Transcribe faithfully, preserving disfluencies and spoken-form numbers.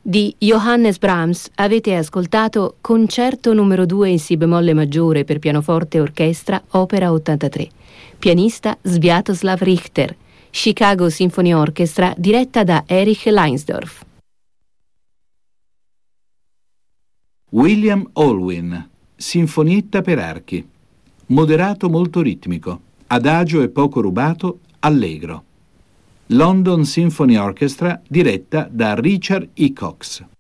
Di Johannes Brahms avete ascoltato Concerto numero due in Si bemolle maggiore per pianoforte e orchestra, opera ottantatré. Pianista Sviatoslav Richter. Chicago Symphony Orchestra diretta da Erich Leinsdorf. William Olwyn, Sinfonietta per archi. Moderato molto ritmico, adagio e poco rubato, allegro. London Symphony Orchestra diretta da Richard E. Cox.